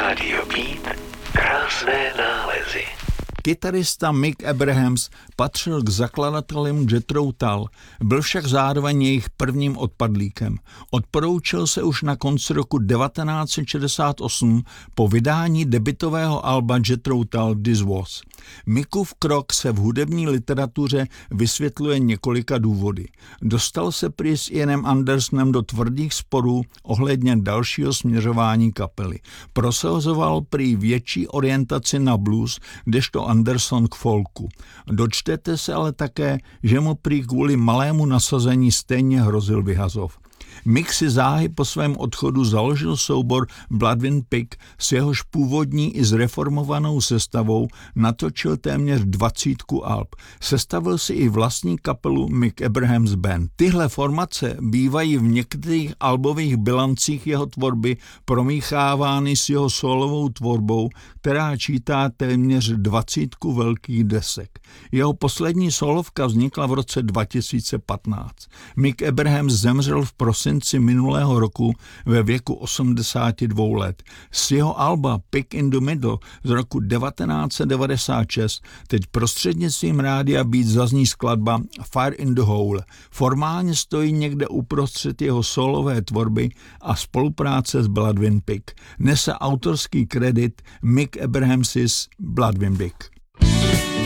Radio Beat, krásné nálezy. Kytarista Mick Abrahams patřil k zakladatelům Jethro Tull, byl však zároveň jejich prvním odpadlíkem. Odporoučil se už na konci roku 1968 po vydání debutového alba Jethro Tull This Was. Mickův krok se v hudební literatuře vysvětluje několika důvody. Dostal se prý s Ianem Andersonem do tvrdých sporů ohledně dalšího směřování kapely. Prosazoval prý větší orientaci na blues, kdežto Anderson k folku. Dočtete se ale také, že mu prý kvůli malému nasazení stejně hrozil vyhazov. Mick si záhy po svém odchodu založil soubor Blood Wind Pig, s jehož původní i zreformovanou sestavou natočil téměř 20 alb. Sestavil si i vlastní kapelu Mick Abrahams Band. Tyhle formace bývají v některých albových bilancích jeho tvorby promíchávány s jeho solovou tvorbou, která čítá téměř 20 velkých desek. Jeho poslední solovka vznikla v roce 2015. Mick Abrahams zemřel v prosinci minulého roku ve věku 82 let. Z jeho alba Pig in the Middle z roku 1996 teď prostřednictvím rádia Beat zazní skladba Fire in the Hole. Formálně stojí někde uprostřed jeho solové tvorby a spolupráce s Blood Wind Pig. Nese autorský kredit Mick Abrahams's Blood Wind Pig.